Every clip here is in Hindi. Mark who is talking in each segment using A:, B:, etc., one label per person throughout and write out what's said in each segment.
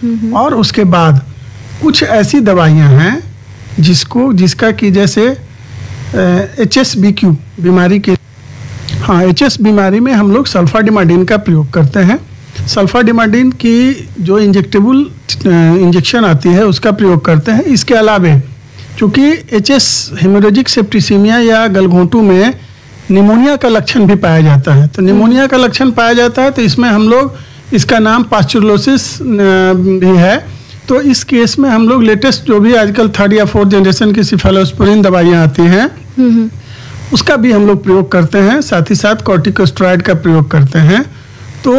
A: और उसके बाद कुछ ऐसी दवाइयां हैं जिसका कि जैसे HSBQ बीमारी के, हाँ, HS बीमारी में हम लोग सल्फाडिमाइडिन का प्रयोग करते हैं। सल्फाडिमाइडिन की जो इंजेक्शन आती है उसका प्रयोग करते हैं। इसके अलावा चूँकि HS हेमोरेजिक सेप्टिसीमिया या गलघोंटू में निमोनिया का लक्षण भी पाया जाता है, तो निमोनिया का लक्षण पाया जाता है तो इसमें हम लोग, इसका नाम पास्चुलोसिस भी है, तो इस केस में हम लोग लेटेस्ट जो भी आजकल 3rd या 4th जनरेशन की सिफेलोस्पोरिन दवाइयाँ आती हैं उसका भी हम लोग प्रयोग करते हैं। साथ ही साथ कॉर्टिकोस्टेरॉइड का प्रयोग करते हैं। तो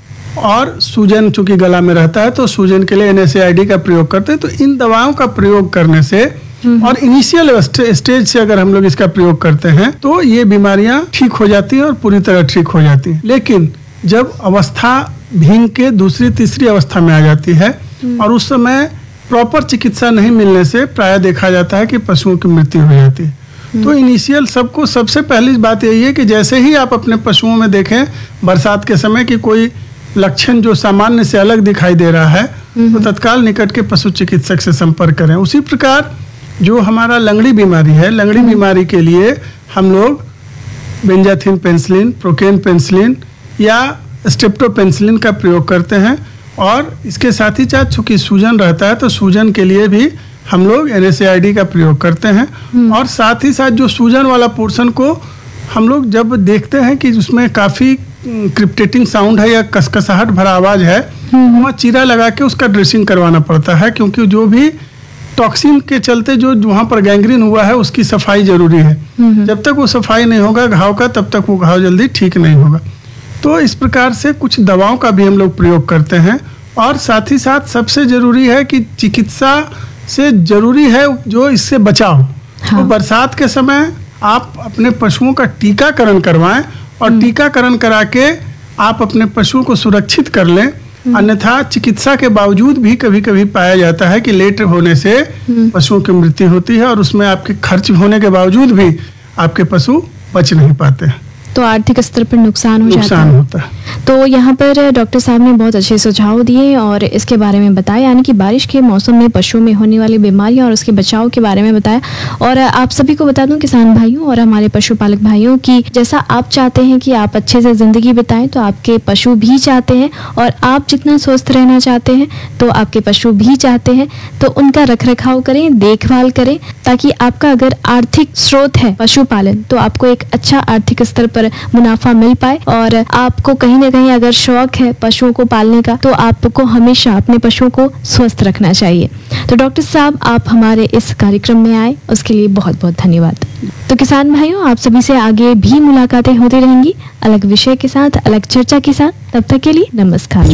A: और सूजन चूँकि गला में रहता है तो सूजन के लिए NSAID का प्रयोग करते हैं। तो इन दवाओं का प्रयोग करने से और इनिशियल स्टेज से अगर हम लोग इसका प्रयोग करते हैं तो ये बीमारियां ठीक हो जाती हैं और पूरी तरह ठीक हो जाती हैं। लेकिन जब अवस्था भींग के दूसरी तीसरी अवस्था में आ जाती है और उस समय प्रॉपर चिकित्सा नहीं मिलने से प्रायः देखा जाता है कि पशुओं की मृत्यु हो जाती है। तो इनिशियल सबसे पहली बात यही है कि जैसे ही आप अपने पशुओं में देखें बरसात के समय कि कोई लक्षण जो सामान्य से अलग दिखाई दे रहा है तो तत्काल निकट के पशु चिकित्सक से संपर्क करें। उसी प्रकार जो हमारा लंगड़ी बीमारी है, लंगड़ी बीमारी के लिए हम लोग बेंजाथिन पेनिसिलिन, प्रोकेन पेनिसिलिन या स्ट्रेप्टोपेनिसिलिन का प्रयोग करते हैं। और इसके साथ ही साथ चूँकि सूजन रहता है तो सूजन के लिए भी हम लोग NSAID का प्रयोग करते हैं। और साथ ही साथ जो सूजन वाला पोर्शन को हम लोग जब देखते हैं कि उसमें काफ़ी क्रिप्टेटिंग साउंड है या कसकसाहट भरा आवाज़ है, वहाँ चीरा लगा के उसका ड्रेसिंग करवाना पड़ता है, क्योंकि जो भी टॉक्सिन के चलते जो वहाँ पर गैंग्रीन हुआ है उसकी सफाई जरूरी है। जब तक वो सफाई नहीं होगा घाव का तब तक वो घाव जल्दी ठीक नहीं होगा। तो इस प्रकार से कुछ दवाओं का भी हम लोग प्रयोग करते हैं। और साथ ही साथ सबसे जरूरी है कि चिकित्सा से जरूरी है जो इससे बचाव। हाँ। तो बरसात के समय आप अपने पशुओं का टीकाकरण करवाएं और टीकाकरण करा के आप अपने पशुओं को सुरक्षित कर लें। अन्यथा चिकित्सा के बावजूद भी कभी कभी पाया जाता है कि लेट होने से पशुओं की मृत्यु होती है और उसमें आपके खर्च होने के बावजूद भी आपके पशु बच नहीं पाते हैं,
B: तो आर्थिक स्तर पर नुकसान होता है। तो यहाँ पर डॉक्टर साहब ने बहुत अच्छे सुझाव दिए और इसके बारे में बताया, यानी कि बारिश के मौसम में पशुओं में होने वाली बीमारियां और उसके बचाव के बारे में बताया। और आप सभी को बता दूं, किसान भाइयों और हमारे पशुपालक भाइयों की जैसा आप चाहते हैं कि आप अच्छे से जिंदगी बिताएं तो आपके पशु भी चाहते हैं, और आप जितना स्वस्थ रहना चाहते हैं तो आपके पशु भी चाहते हैं। तो उनका रख रखाव करें, देखभाल करें, ताकि आपका अगर आर्थिक स्रोत है पशुपालन तो आपको एक अच्छा आर्थिक स्तर पर मुनाफा मिल पाए। और आपको कहीं ना कहीं अगर शौक है पशुओं को पालने का तो आपको हमेशा अपने पशुओं को स्वस्थ रखना चाहिए। तो डॉक्टर साहब, आप हमारे इस कार्यक्रम में आए उसके लिए बहुत बहुत धन्यवाद। तो किसान भाइयों, आप सभी से आगे भी मुलाकातें होती रहेंगी अलग विषय के साथ, अलग चर्चा के साथ। तब तक के लिए नमस्कार।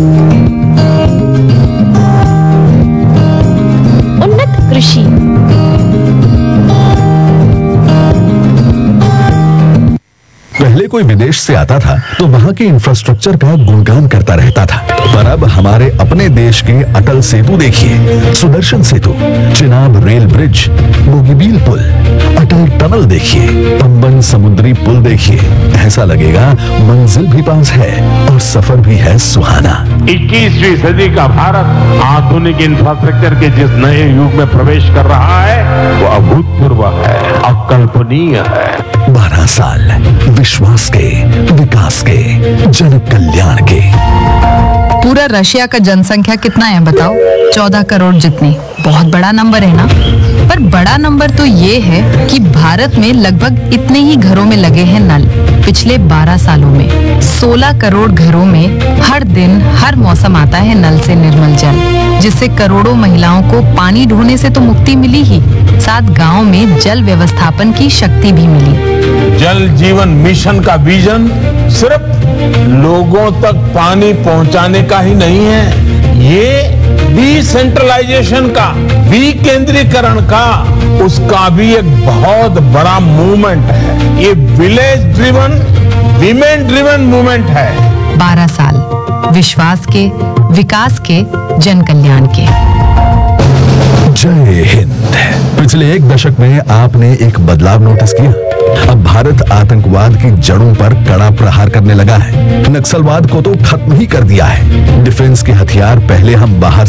B: उन्नत कृषि।
C: पहले कोई विदेश से आता था तो वहाँ के इंफ्रास्ट्रक्चर का गुणगान करता रहता था, पर अब हमारे अपने देश के अटल सेतु देखिए, सुदर्शन सेतु, चिनाब रेल ब्रिज, बोगीबील पुल, अटल टनल देखिए, पंबन समुद्री पुल देखिए। ऐसा लगेगा मंजिल भी पास है और सफर भी है सुहाना।
D: 21वीं सदी का भारत आधुनिक इंफ्रास्ट्रक्चर के जिस नए युग में प्रवेश कर रहा है वो अभूतपूर्व है, अकल्पनीय है।
C: 12 साल विश्वास के, विकास के, जन कल्याण के।
E: पूरा रशिया का जनसंख्या कितना है बताओ? 14 करोड़ जितनी। बहुत बड़ा नंबर है ना? पर बड़ा नंबर तो ये है कि भारत में लगभग इतने ही घरों में लगे हैं नल। पिछले 12 सालों में 16 करोड़ घरों में हर दिन हर मौसम आता है नल से निर्मल जल, जिससे करोड़ों महिलाओं को पानी ढोने से तो मुक्ति मिली ही, साथ गांव में जल व्यवस्थापन की शक्ति भी मिली।
D: जल जीवन मिशन का विजन सिर्फ लोगों तक पानी पहुंचाने का ही नहीं है, ये डिसेंट्रलाइजेशन का, विकेंद्रीकरण का, उसका भी एक बहुत बड़ा मूवमेंट है। ये village driven, women driven movement है।
E: 12 साल विश्वास के, विकास के, जन कल्याण के।
C: जय हिंद। पिछले 1 दशक में आपने एक बदलाव नोटिस किया? अब भारत आतंकवाद की जड़ों पर कड़ा प्रहार करने लगा है। नक्सलवाद को तो खत्म ही कर दिया है। डिफेंस के हथियार पहले हम बाहर